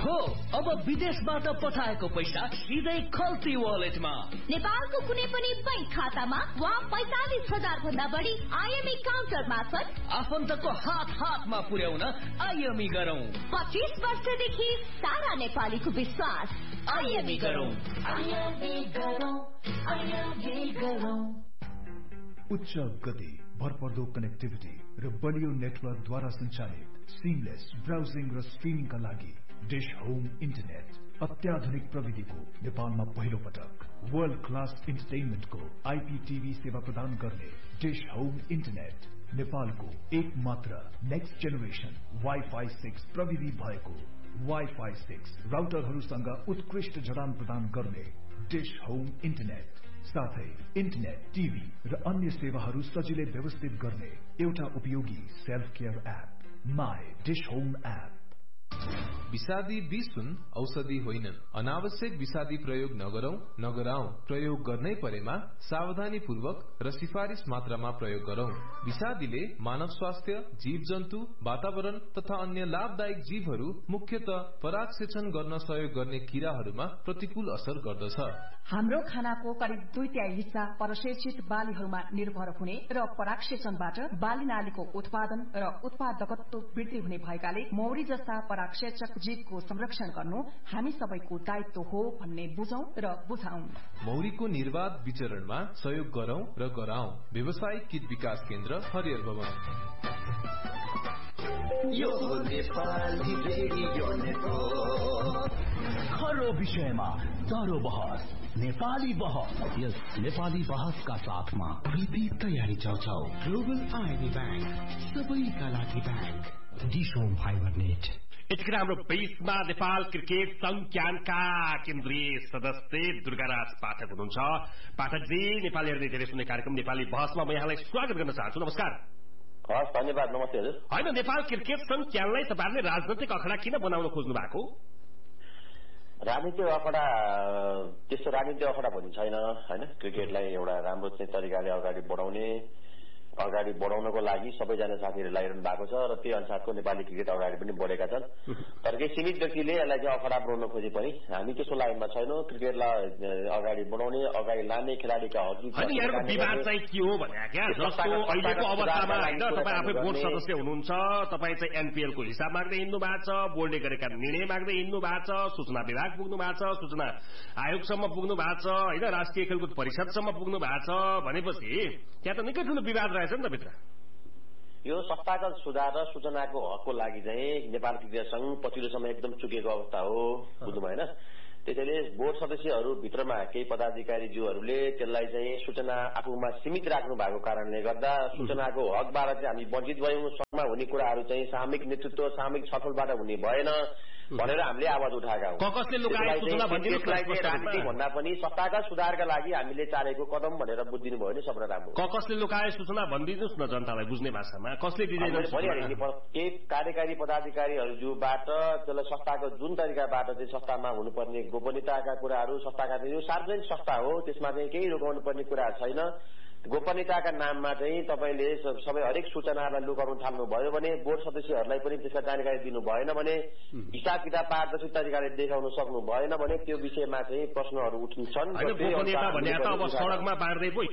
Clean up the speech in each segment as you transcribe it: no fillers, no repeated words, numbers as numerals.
हो अब विदेशबाट पठाएको पैसा सिधै खल्ती वालेटमा नेपालको कुनै पनि बैंक खातामा वा 45,000 भन्दा बढी आईएमई काउन्टर मार्फत आफन्तको हातमा पुर्याउन आईएमई गरौं। 25 वर्षदेखि सारा नेपालीको विश्वास। आईएमई गरौं। उच्च गति, भरपर्दो कनेक्टिभिटी र बलियो नेटवर्कद्वारा सञ्चालित सिमलेस ब्राउजिङ र स्ट्रिमिङका लागि डिश होम इन्टरनेट। अत्याधुनिक प्रविधिको नेपालमा पहिलो पटक वर्ल्ड क्लास इन्टरटेनमेन्टको आईपीटीभी सेवा प्रदान गर्ने डिश होम इन्टरनेट नेपालको एक मात्र नेक्स्ट जेनेरेसन वाइफाई 6 प्रविधि भएको वाइफाई 6 राउटरहरूसँग उत्कृष्ट जडान प्रदान गर्ने डिश होम इन्टरनेट, साथै इन्टरनेट, टिभी र अन्य सेवाहरू सजिलै व्यवस्थित गर्ने एउटा उपयोगी self care app my dish home app. विषादी विष हुन्, औषधि होइनन्। अनावश्यक विषादी प्रयोग नगरौं। प्रयोग गर्नै परेमा सावधानी पूर्वक र सिफारिश मात्रामा प्रयोग गरौं। विषादीले मानव स्वास्थ्य, जीव जन्तु, वातावरण तथा अन्य लाभदायक जीवहरू, मुख्यतः परागसेचन गर्न सहयोग गर्ने कीराहरूमा प्रतिकूल असर गर्दछ। हाम्रो खानाको करिब 2/3 हिस्सा परसेचित बालीहरूमा निर्भर हुने र परागसेचनबाट बाली नालीको उत्पादन र उत्पादकत्व वृद्धि हुने भएकाले मौरी जस्ता परागसेचक जीवको संरक्षण गर्नु हामी सबैको दायित्व हो भन्ने बुझौं र बुझाउँ। मौरीको निर्वाध विचरणमा सहयोग गरौं र गराउँ। व्यवसायिक कीट विकास केन्द्र, हरियर भवन। खरो विषयमा तारो बहस, नेपाली बहस। यस नेपाली बहसका साथमा विविध तयारी चौचौ। ग्लोबल आईबी ब्याङ्क, सबैका लागि bank. Dish home fibre net. यतिखेर हाम्रो बीचमा नेपाल क्रिकेट संघ क्यानका केन्द्रीय सदस्य दुर्गाराज पाठक हुनुहुन्छ। पाठकजी, नेपाली हेर्दै धेरै सुन्ने कार्यक्रम नेपाली बहसमा म यहाँलाई स्वागत गर्न चाहन्छु। नमस्कार। हस्, धन्यवाद। नमस्ते हजुर। होइन, नेपाल क्रिकेट संघ क्यानलाई तपाईँहरूले राजनैतिक अखडा किन बनाउन खोज्नु भएको? राजनीतिक अखडा त्यस्तो राजनीतिक अखडा भन्ने छैन होइन। क्रिकेटलाई एउटा राम्रो चाहिँ तरिकाले अगाडि बढाउनको लागि सबैजना साथीहरू लागिरहनु भएको छ र त्यही अनुसारको नेपाली क्रिकेट अगाडि पनि बढेका छन्। तर केही सीमित व्यक्तिले यसलाई चाहिँ अखडा बनाउन खोजे पनि हामी त्यस्तो लाइनमा छैनौँ। क्रिकेटलाई अगाडि बढाउने, अगाडि लाने खेलाडीका हक विवाद चाहिँ के हो भने क्या, जस्तो अहिलेको अवस्थामा होइन, तपाईँ आफै बोर्ड सदस्य हुनुहुन्छ, तपाईँ चाहिँ एनपीएलको हिसाब माग्दै हिँड्नु भएको छ, बोर्डले गरेका निर्णय माग्दै हिँड्नु भएको छ, सूचना विभाग पुग्नु भएको छ, सूचना आयोगसम्म पुग्नु भएको छ होइन, राष्ट्रिय खेलकुद परिषदसम्म पुग्नु भएको छ भनेपछि त्यहाँ त निकै ठुलो विवाद रहेछ नि त भित्र। यो संस्थागत सुधार र सूचनाको हकको लागि चाहिँ नेपाल क्रिकेट संघ पछिल्लो समय एकदम चुकेको अवस्था हो, बुझ्नु भएन। त्यसैले बोर्ड सदस्यहरू भित्रमा केही पदाधिकारीज्यूहरूले त्यसलाई चाहिँ सूचना आफूमा सीमित राख्नु भएको कारणले गर्दा सूचनाको हकबाट चाहिँ हामी वञ्चित भयौं। संघमा हुने कुराहरू चाहिँ सामूहिक नेतृत्व, सामूहिक छलफलबाट हुने भएन भनेर हामीले आवाज उठाएका हौं। भन्दा पनि संस्थागत सुधारका लागि हामीले चालेको कदम भनेर बुझिदिनु भयो भने सबैलाई राम्रो। कसले लुकाए सूचना भनिदिनुहोस् न जनतालाई बुझ्ने भाषामा। कसले केही कार्यकारी पदाधिकारीहरूबाट त्यसलाई संस्थाको जुन तरिकाबाट चाहिँ संस्थामा हुनुपर्ने गोपनीयताका कुराहरू, संस्थाका यो सार्वजनिक संस्था हो, त्यसमा चाहिँ केही रोकाउनु पर्ने कुरा छैन। गोपनीयताका नाममा चाहिँ तपाईँले सबै हरेक सूचनालाई लुकाउन थाल्नु भयो भने, बोर्ड सदस्यहरूलाई पनि त्यसका जानकारी दिनु भएन भने, हिसाब किताब पारदर्शी तरिकाले देखाउन सक्नु भएन भने त्यो विषयमा चाहिँ प्रश्नहरू उठ्छन्। गोपनीयता भने त अब सडकमा बाँड्दै पो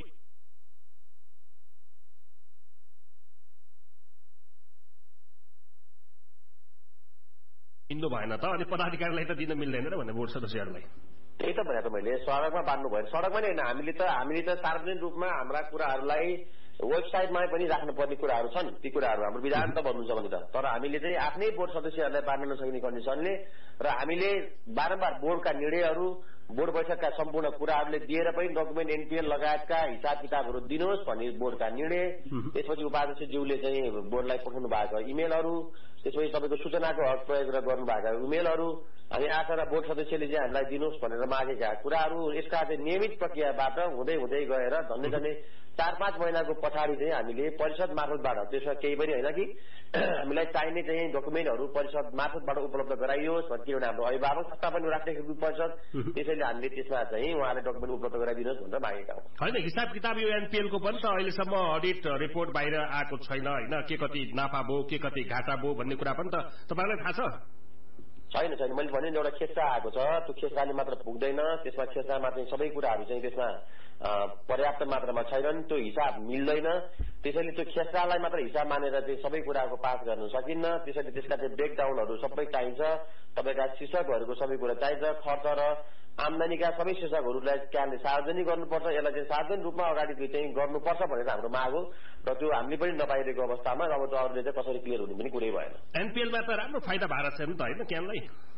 हिँड्नु भएन त, अनि पदाधिकारीलाई त दिन मिल्दैन र भने बोर्ड सदस्यहरूलाई। त्यही त भने त मैले सडकमा बाँड्नु भएन। सडकमा नै होइन, हामीले त सार्वजनिक रूपमा हाम्रा कुराहरूलाई वेबसाइटमा पनि राख्नुपर्ने कुराहरू छन्। ती कुराहरू हाम्रो विधान त भन्नुहुन्छ भने त, तर हामीले चाहिँ आफ्नै बोर्ड सदस्यहरूलाई बाँड्न नसक्ने कन्डिसनले र हामीले बारम्बार बोर्डका निर्णयहरू, बोर्ड बैठकका सम्पूर्ण कुराहरूले दिएर पनि डकुमेन्ट एनपीएल लगायतका हिसाब किताबहरू दिनुहोस् भन्ने बोर्डका निर्णय, त्यसपछि उपाध्यक्षज्यूले चाहिँ बोर्डलाई पठाउनु भएको इमेलहरू, त्यसपछि तपाईँको सूचनाको हक प्रयोग गर्नु भएको इमेलहरू, अनि आशा र बोर्ड सदस्यले चाहिँ हामीलाई दिनुहोस् भनेर मागेका कुराहरू, यसका चाहिँ नियमित प्रक्रियाबाट हुँदै हुँदै गएर झन्डै 4-5 महिनाको पछाडि चाहिँ हामीले परिषद मार्फतबाट, त्यसमा केही पनि होइन कि हामीलाई चाहिने चाहिँ डकुमेन्टहरू परिषद मार्फतबाट उपलब्ध गराइयोस् किनभने हाम्रो अभिभावक सत्ता पनि राष्ट्रिय खेलकुद परिषद, त्यसैले हामीले त्यसमा चाहिँ उहाँले डकुमेन्ट उपलब्ध गराइदिनुहोस् भनेर मागेका हौँ। होइन, हिसाब किताब यो एनपीएलको पनि त अहिलेसम्म अडिट रिपोर्ट बाहिर आएको छैन होइन, के कति नाफा भयो, के कति घाटा भयो भन्ने कुरा पनि त तपाईँलाई थाहा छ? छैन छैन मैले भने एउटा खेस्रा आएको छ त्यो खेस्राले मात्र पुग्दैन त्यसमा खेस्रामा चाहिँ सबै कुराहरू चाहिँ त्यसमा पर्याप्त मात्रामा छैनन् त्यो हिसाब मिल्दैन त्यसैले त्यो खेस्रालाई मात्र हिसाब मानेर चाहिँ सबै कुराको पास गर्न सकिन्न त्यसैले त्यसका चाहिँ ब्रेकडाउनहरू सबै चाहिन्छ तपाईँका शीर्षकहरूको सबै कुरा चाहिन्छ खर्च र आम्दानीका सबै शीर्षकहरूलाई क्यानले सार्वजनिक गर्नुपर्छ यसलाई चाहिँ सार्वजनिक रूपमा अगाडि चाहिँ गर्नुपर्छ भनेर हाम्रो माग हो र त्यो हामीले पनि नपाइरहेको अवस्थामा अब त्यो अरूले चाहिँ कसरी क्लियर हुने पनि कुरै भएन एनपीएलमा त राम्रो फाइदा भएको छ नि त होइन क्यानलाई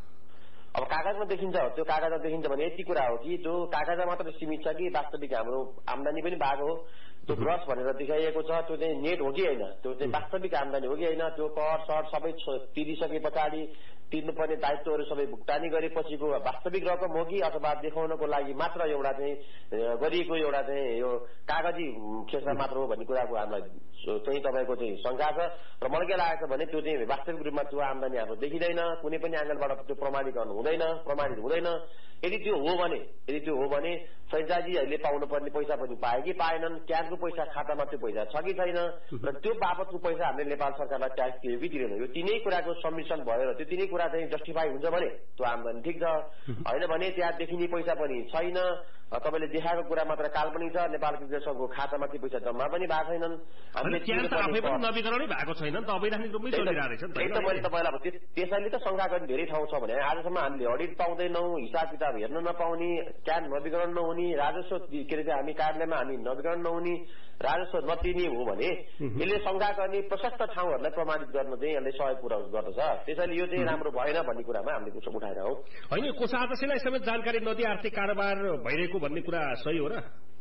अब कागजमा देखिन्छ त्यो कागजमा देखिन्छ भने यति कुरा हो कि त्यो कागजमा मात्र सीमित छ कि वास्तविक हाम्रो आम्दानी पनि भएको हो त्यो ग्रस भनेर देखाइएको छ त्यो चाहिँ नेट हो कि होइन त्यो चाहिँ वास्तविक आम्दानी हो कि होइन त्यो कर सर सबै तिरिसके पछाडि तिर्नुपर्ने दायित्वहरू सबै भुक्तानी गरेपछिको वास्तविक रकम हो कि अथवा देखाउनको लागि मात्र एउटा चाहिँ गरिएको एउटा चाहिँ यो कागजी खेस्रा मात्र हो भन्ने कुराको हामीलाई चाहिँ तपाईँको चाहिँ शंका छ र मलाई के लागेको छ भने त्यो चाहिँ वास्तविक रूपमा त्यो आम्दानी हाम्रो देखिँदैन कुनै पनि एंगलबाट त्यो प्रमाणीकरण प्रमाणित हुँदैन यदि त्यो हो भने फ्रेन्चाइजीहरूले पाउनुपर्ने पैसा पनि पाए कि पाएनन् क्यानको पैसा खातामा त्यो पैसा छ कि छैन र त्यो बापतको पैसा हामीले नेपाल सरकारलाई ट्याक्स तिर्यो कि तिरेन यो तीनै कुराको सम्मिश्रण भएर त्यो तीनै कुरा चाहिँ जस्टिफाई हुन्छ भने त्यो आम्दानी ठिक छ होइन भने त्यहाँ देखिने पैसा पनि छैन तपाईँले देखाएको कुरा मात्र काल्पनिक छ नेपाल क्रिकेट संघको खातामा ती पैसा जम्मा पनि भएको छैनन् हामीले नवीकरणै भएको छैन त अवैधानिक रूपमै चलिरहेको छ नि मैले तपाईँलाई त्यसैले त शंका गर्ने धेरै ठाउँ छ भने आजसम्म हामीले अडिट पाउँदैनौँ हिसाब किताब हेर्न नपाउने क्यान नवीकरण नहुने राजस्व के अरे हामी कार्यालयमा हामी नवीकरण नहुने राजस्व नतिर्ने हो भने यसले शंका गर्ने प्रशस्त ठाउँहरूलाई प्रमाणित गर्न चाहिँ यसले सहयोग पुर्याउनु गर्दछ त्यसैले यो चाहिँ राम्रो भएन भन्ने कुरामा हामीले उठाएर हो होइन कोषाध्यक्षलाई समेत जानकारी नदिई आर्थिक कारोबार भइरहेको भन्ने कुरा सही हो र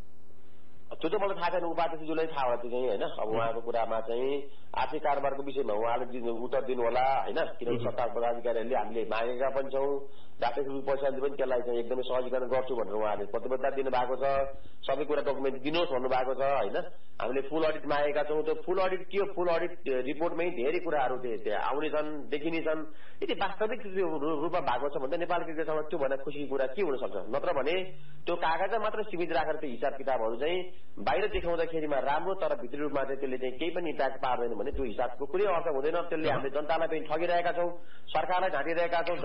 त्यो चाहिँ मलाई थाहा छैन उपाध्यक्षज्यूलाई थाहा होला त्यो चाहिँ होइन अब उहाँको कुरामा चाहिँ आर्थिक कारोबारको विषयमा उहाँले उत्तर दिनु होला होइन किनभने सत्ता पदाधिकारीहरूले हामीले मागेका पनि छौँ डाक्टर पैसाले पनि त्यसलाई चाहिँ एकदमै सहजीकरण गर्छु भनेर उहाँले प्रतिबद्धता दिनुभएको छ सबै कुरा डकुमेन्ट दिनुहोस् भन्नुभएको छ होइन हामीले फुल अडिट मागेका छौँ त्यो फुल अडिट के हो फुल अडिट रिपोर्टमै धेरै कुराहरू त्यहाँ आउने छन् देखिने छन् यदि वास्तविक रूपमा भएको छ भने नेपाल क्रिकेटसँग त्यो भन्दा खुसीको कुरा के हुन सक्छ नत्र भने त्यो कागजमा मात्र सीमित राखेर त्यो हिसाब किताबहरू चाहिँ बाहिर देखाउँदाखेरिमा राम्रो तर भित्री रूपमा चाहिँ त्यसले चाहिँ केही पनि इम्प्याक्ट पार्दैन भने त्यो हिसाबको कुनै अर्थ हुँदैन त्यसले हामीले जनतालाई पनि ठगिरहेका छौँ सरकारलाई ढाँटिरहेका छौँ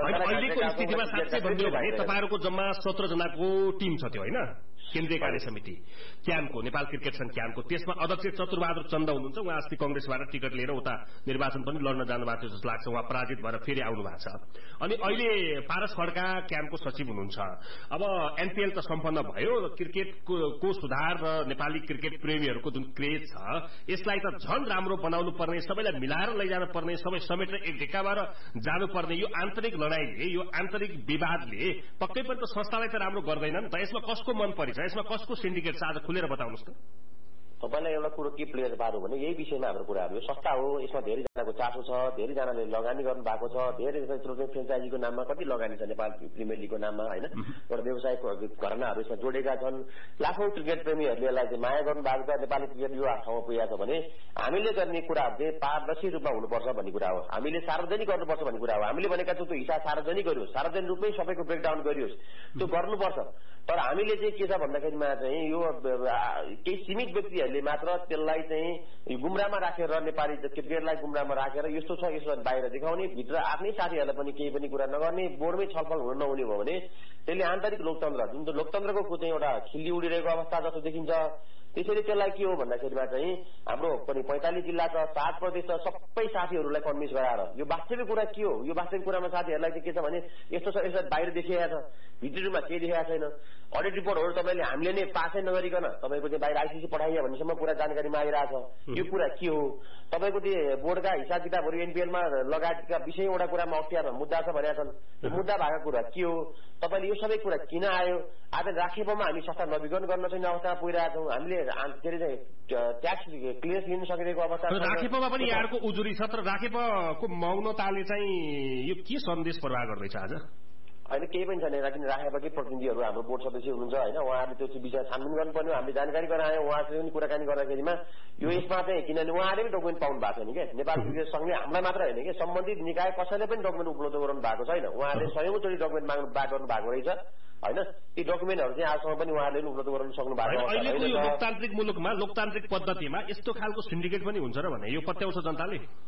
तपाईँहरूको जम्मा 17 जनाको टिम छ त्यो होइन केन्द्रीय कार्य समिति क्यानको नेपाल क्रिकेट संघ क्यानको त्यसमा अध्यक्ष चतुरबहादुर चन्द हुनुहुन्छ उहाँ अस्ति कंग्रेसबाट टिकट लिएर उता निर्वाचन पनि लड्न जानुभएको थियो जस्तो लाग्छ उहाँ पराजित भएर फेरि आउनु भएको छ अनि अहिले पारस खड्का क्यानको सचिव हुनुहुन्छ अब एनपीएल त सम्पन्न भयो क्रिकेटको सुधार र नेपाली क्रिकेट प्रेमीहरूको जुन क्रेज छ यसलाई त झन राम्रो बनाउनु पर्ने सबैलाई मिलाएर लैजानु पर्ने सबै समेटेर एक ढिक्काबाट जानुपर्ने यो आन्तरिक लडाईले यो आन्तरिक विवादले पक्कै पनि त संस्थालाई त राम्रो गर्दैन नि त यसमा कसको मन परिछ यसमा कसको सिन्डिकेट छ आज खुलेर बताउनुहोस् त तपाईँलाई एउटा कुरो के प्लेयर पार्नु भने यही विषयमा हाम्रो कुराहरू यो संस्था हो यसमा धेरैजनाको चासो छ धेरैजनाले लगानी गर्नु भएको छ धेरै फ्रेन्चाइजीको नाममा कति लगानी छ नेपाल प्रिमियर लिगको नाममा होइन एउटा व्यवसायिक घटनाहरू यसमा जोडेका छन् लाखौं क्रिकेट प्रेमीहरूले यसलाई चाहिँ माया गर्नु भएको छ नेपाली क्रिकेट यो ठाउँमा पुगेको छ भने हामीले गर्ने कुराहरू चाहिँ पारदर्शी रूपमा हुनुपर्छ भन्ने कुरा हो हामीले सार्वजनिक गर्नुपर्छ भन्ने कुरा हो हामीले भनेका छौँ त्यो हिसाब सार्वजनिक गरियोस् सार्वजनिक रूपमै सबैको ब्रेकडाउन गरियोस् त्यो गर्नुपर्छ तर हामीले चाहिँ के छ भन्दाखेरिमा चाहिँ यो केही सीमित व्यक्तिहरूले मात्र त्यसलाई चाहिँ गुमराहमा राखेर नेपाली क्रिकेटलाई गुमराहमा राखेर यस्तो छ यसो बाहिर देखाउने भित्र आफ्नै साथीहरूलाई पनि केही पनि कुरा नगर्ने बोर्डमै छलफल हुन नहुने भयो भने त्यसले आन्तरिक लोकतन्त्र जुन चाहिँ लोकतन्त्रको चाहिँ एउटा खिल्ली उडिरहेको अवस्था जस्तो देखिन्छ त्यसैले त्यसलाई के हो भन्दाखेरिमा चाहिँ हाम्रो पनि 45 जिल्लाका 7 प्रदेश सबै साथीहरूलाई कन्भिन्स गराएर यो वास्तविक कुरा के हो यो वास्तविक कुरामा साथीहरूलाई चाहिँ के छ भने यस्तो छ यसो बाहिर देखिएको छ भित्री रूपमा केही देखाएको छैन अडिट रिपोर्टहरू तपाईँले हामीले नै पासै नगरिकन तपाईँको चाहिँ बाहिर आइसिसी पठाइयो भन्नेसम्म कुरा जानकारी मागिरहेको छ यो कुरा के हो तपाईँको त्यो बोर्डका हिसाब किताबहरू एनपीएलमा लगायतका 20वटा कुरामा अप्ठ्यारो मुद्दा छ भनेका छन् यो मुद्दा भएको कुरा के हो तपाईँले यो सबै कुरा किन आयो आज राखेपमा हामी संस्था नवीकरण गर्न सक्ने अवस्थामा पुगिरहेका छौँ हामीले के अरे ट्याक्स क्लियरेन्स लिन सकिरहेको अवस्था राखेपमा पनि यहाँको उजुरी छ तर राखेपको मौनताले चाहिँ यो के सन्देश प्रवाह गर्दैछ आज होइन केही पनि छैन किन राखेपछि प्रतिनिधिहरू हाम्रो बोर्ड सदस्य हुनुहुन्छ होइन उहाँहरूले त्यो विषय छानबिन गर्नुपर्ने हामीले जानकारी गरायौँ उहाँहरूले पनि कुराकानी गर्दाखेरिमा यो यसमा चाहिँ किनभने उहाँले पनि डकुमेन्ट पाउनु भएको छैन क्या नेपाल क्रिकेट संघले हामीलाई मात्र होइन कि सम्बन्धित निकाय कसैले पनि डकुमेन्ट उपलब्ध गराउनु भएको छैन उहाँहरूले 100औँचोटि डकुमेन्ट माग्नु भएको रहेछ होइन ती डकुमेन्टहरू चाहिँ आजसम्म पनि उहाँहरूले उपलब्ध गराउन सक्नु भएको छ लोकतान्त्रिक मुलुकमा लोकतान्त्रिक पद्धतिमा यस्तो खालको सिन्डिकेट पनि हुन्छ र भने यो पत्याउँछ जनताले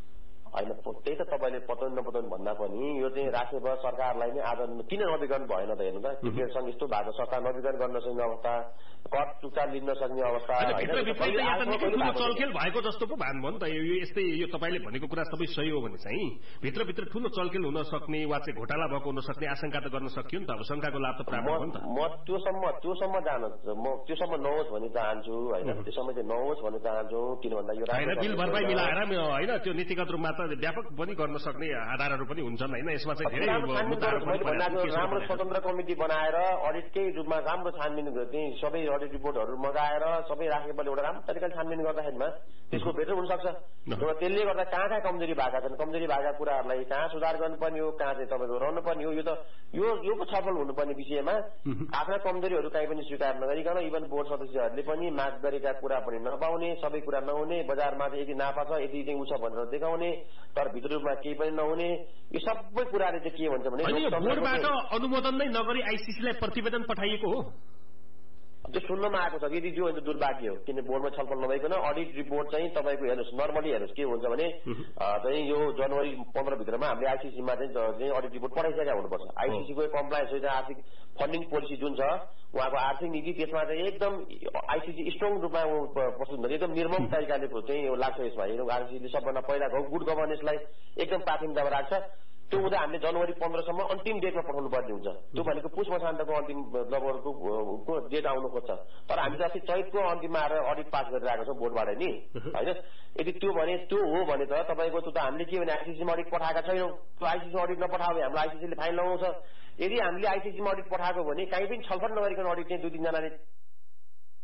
होइन त्यही त तपाईँले पताउनु नपताउनु भन्दा पनि यो चाहिँ राष्ट्रिय बस सरकारलाई नै आज किन नवीकरण भएन त हेर्नु त टिकटसँग यस्तो भएको संस्था नवीकरण गर्न सक्ने अवस्था कर चुक्ता लिन सक्ने अवस्था चलखेल भएको जस्तो पो भान भयो नि त यो यस्तै यो तपाईँले भनेको कुरा सबै सही हो भने चाहिँ भित्रभित्र ठूलो चलखेल हुन सक्ने वा चाहिँ घोटाला भएको हुन सक्ने आशंका त गर्न सकियो नि त अब शंकाको लाभ त प्राप्त भयो नि त म त्योसम्म जान म त्योसम्म नहोस् भन्न चाहन्छु होइन त्योसम्म चाहिँ नहोस् भन्न चाहन्छु किन भन्दा यो बिल भरपाई मिलाएर होइन त्यो नीतिगत रूपमा त व्यापक पनि गर्न सक्ने आधारहरू पनि हुन्छन् होइन यसमा चाहिँ धेरै राम्रो स्वतन्त्र कमिटी बनाएर अडिटकै रूपमा राम्रो छानबिन चाहिँ सबै अडिट रिपोर्टहरू मगाएर सबै राखेपछि एउटा राम्रो तरिकाले छानबिन गर्दाखेरिमा त्यसको बेटर हुनसक्छ त्यसले गर्दा कहाँ कमजोरी भएका छन् कमजोरी भएका कुराहरूलाई कहाँ सुधार गर्नुपर्ने हो कहाँ चाहिँ तपाईँको रहनु पर्ने हो यो त यो पो छलफल हुनुपर्ने विषयमा आफ्ना कमजोरीहरू कहीँ पनि स्वीकार नगरिकन इभन बोर्ड सदस्यहरूले पनि माग गरेका कुरा पनि नपाउने सबै कुरा नहुने बजारमा चाहिँ यदि नाफा छ यदि चाहिँ उछ भनेर देखाउने तर भित्र रूपमा केही पनि नहुने यो सबै कुराले चाहिँ के भन्छ भने बोर्डबाट अनुमोदन नै नगरी आइसिसीलाई प्रतिवेदन पठाइएको हो त्यो सुन्नमा आएको छ यदि त्यो दुर्भाग्य हो किन बोर्डमा छलफल नभइकन अडिट रिपोर्ट चाहिँ तपाईँको हेर्नुहोस् नर्मली हेर्नुहोस् के हुन्छ भने चाहिँ यो जनवरी 15 भित्रमा हामीले आइसिसीमा चाहिँ अडिट रिपोर्ट पठाइसकेका हुनुपर्छ आइसिसीको कम्प्लायन्स होइन आर्थिक फन्डिङ पोलिसी जुन छ उहाँको आर्थिक नीति त्यसमा चाहिँ एकदम आइसिसी स्ट्रङ रूपमा प्रस्तुत हुन्छ एकदम निर्मम तरिकाले चाहिँ लाग्छ यसमा आइसिसीले सबभन्दा पहिला गुड गभर्नेन्सलाई एकदम प्राथमिकतामा राख्छ त्यो हुँदा हामीले जनवरी 15सम्म अन्तिम डेटमा पठाउनु पर्ने हुन्छ त्यो भनेको पुष मसान्तको अन्तिम लगभगको डेट आउनु खोज्छ तर हामी त अस्ति चैतको अन्तिममा आएर अडिट पास गरिरहेको छौँ बोर्डबाट नि होइन यदि त्यो हो भने त तपाईँको त हामीले के भने आइसिसीमा अडिट पठाएका छैनौँ त्यो आइसिसीमा अडिट नपठायो भने हाम्रो आइसिसीले फाइन लगाउँछ यदि हामीले आइसिसीमा अडिट पठाएको भने कहीँ पनि छलफल नगरिकन अडिट चाहिँ 2-3 जनाले